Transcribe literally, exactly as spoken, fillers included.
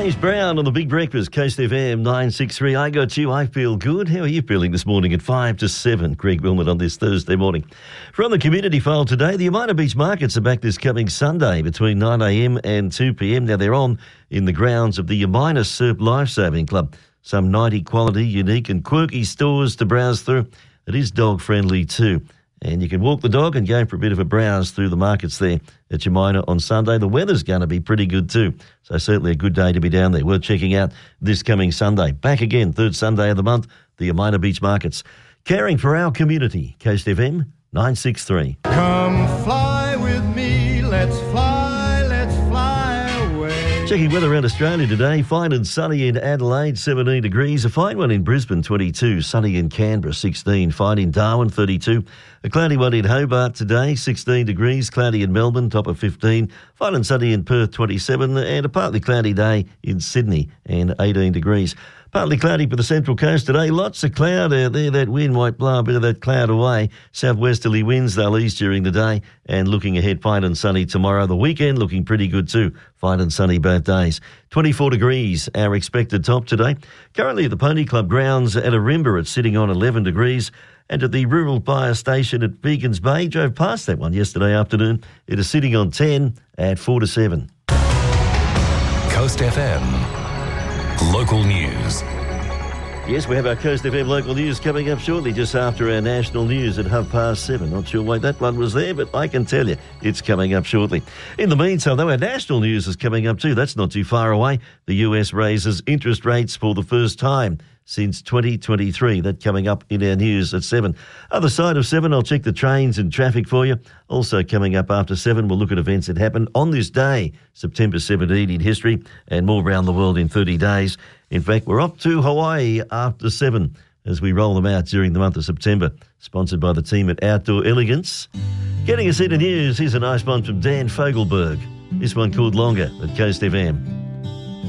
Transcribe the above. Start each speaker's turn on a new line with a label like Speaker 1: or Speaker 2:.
Speaker 1: James Brown on the Big Breakfast, Coast F M nine six three. I got you, I feel good. How are you feeling this morning at five to seven? Greg Wilmot on this Thursday morning. From the community file today, the Umina Beach markets are back this coming Sunday between nine a m and two p m. Now they're on in the grounds of the Umina Surf Lifesaving Club. Some ninety quality, unique and quirky stores to browse through. It is dog friendly too. And you can walk the dog and go for a bit of a browse through the markets there at Umina on Sunday. The weather's going to be pretty good too, so certainly a good day to be down there. Worth checking out this coming Sunday. Back again, third Sunday of the month, the Umina Beach markets. Caring for our community, Coast F M nine six three.
Speaker 2: Come fly with me, let's fly, let's fly away.
Speaker 1: Checking weather around Australia today, fine and sunny in Adelaide, seventeen degrees. A fine one in Brisbane, twenty-two. Sunny in Canberra, sixteen. Fine in Darwin, thirty-two. A cloudy one in Hobart today, sixteen degrees. Cloudy in Melbourne, top of fifteen. Fine and sunny in Perth, twenty-seven. And a partly cloudy day in Sydney, and eighteen degrees. Partly cloudy for the Central Coast today. Lots of cloud out there. That wind might blow a bit of that cloud away. Southwesterly winds, they'll ease during the day. And looking ahead, fine and sunny tomorrow. The weekend looking pretty good too. Fine and sunny both days. twenty-four degrees, our expected top today. Currently at the Pony Club grounds at Arimba, it's sitting on eleven degrees. And at the Rural Fire Station at Beacons Bay, drove past that one yesterday afternoon. It is sitting on ten at four to seven.
Speaker 3: Coast F M. Local news.
Speaker 1: Yes, we have our Coast F M local news coming up shortly, just after our national news at half past seven. Not sure why that one was there, but I can tell you it's coming up shortly. In the meantime, though, our national news is coming up too. That's not too far away. The U S raises interest rates for the first time since twenty twenty-three. That coming up in our news at seven. Other side of seven, I'll check the trains and traffic for you. Also coming up after seven, we'll look at events that happened on this day, September seventeenth in history, and more around the world in thirty days. In fact, we're off to Hawaii after seven as we roll them out during the month of September. Sponsored by the team at Outdoor Elegance. Getting us into news, here's a nice one from Dan Fogelberg. This one called Longer at Coast F M.